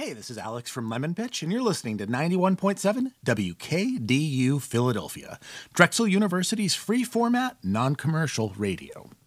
Hey, this is Alex from Lemon Pitch, and you're listening to 91.7 WKDU Philadelphia, Drexel University's free format, non-commercial radio.